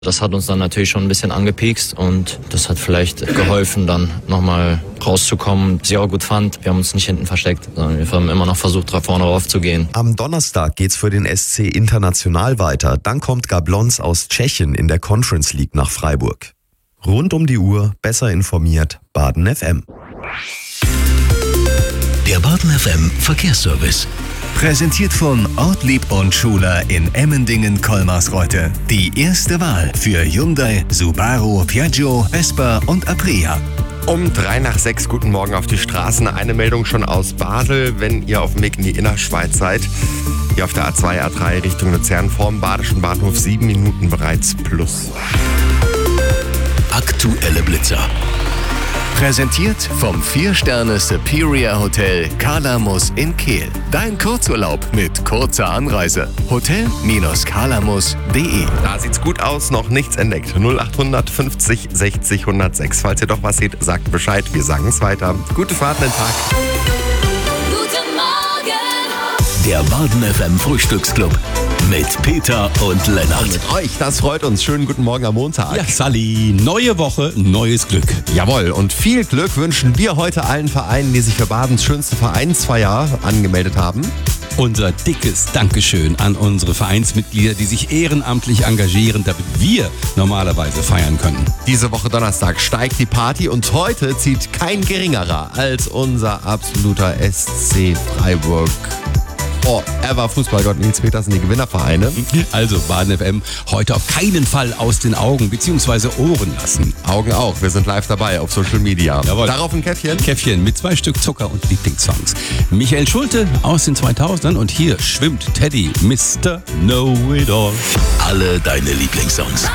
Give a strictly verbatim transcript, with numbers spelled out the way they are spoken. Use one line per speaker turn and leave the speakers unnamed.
Das hat uns dann natürlich schon ein bisschen angepiekst und das hat vielleicht geholfen, dann nochmal rauszukommen. Was ich auch gut fand, wir haben uns nicht hinten versteckt, sondern wir haben immer noch versucht, vorne rauf zu gehen.
Am Donnerstag geht's für den S C international weiter. Dann kommt Gablonz aus Tschechien in der Conference League nach Freiburg. Rund um die Uhr, besser informiert, Baden F M.
Der Baden F M Verkehrsservice. Präsentiert von Ortlieb und Schuler in Emmendingen-Kolmarsreuth. Die erste Wahl für Hyundai, Subaru, Piaggio, Vespa und Aprilia.
Um drei nach sechs, guten Morgen auf die Straßen. Eine Meldung schon aus Basel, wenn ihr auf dem Weg in die Innerschweiz seid. Hier auf der A zwei, A drei Richtung Luzern vorm Badischen Bahnhof sieben Minuten bereits plus.
Aktuelle Blitzer. Präsentiert vom vier Sterne Superior Hotel Kalamus in Kehl. Dein Kurzurlaub mit kurzer Anreise. Hotel Kalamus punkt de.
Da sieht's gut aus, noch nichts entdeckt. null acht fünfzig sechzig hundertsechs. Falls ihr doch was seht, sagt Bescheid. Wir sagen es weiter. Gute Fahrt in den Tag.
Guten Morgen!
Der Baden F M Frühstücksclub mit Peter und Lennart.
Mit euch, das freut uns. Schönen guten Morgen am Montag.
Ja, Sally, neue Woche, neues Glück.
Jawohl, und viel Glück wünschen wir heute allen Vereinen, die sich für Badens schönste Vereinsfeier angemeldet haben.
Unser dickes Dankeschön an unsere Vereinsmitglieder, die sich ehrenamtlich engagieren, damit wir normalerweise feiern können.
Diese Woche Donnerstag steigt die Party und heute zieht kein geringerer als unser absoluter S C Freiburg. Oh, er war Fußballgott Nils Petersen, die Gewinnervereine.
Also Baden F M heute auf keinen Fall aus den Augen bzw. Ohren lassen.
Augen auch, wir sind live dabei auf Social Media.
Jawohl.
Darauf ein Käffchen.
Käffchen mit zwei Stück Zucker und Lieblingssongs. Michael Schulte aus den zweitausendern und hier schwimmt Teddy, Mister Know It All.
Alle deine Lieblingssongs.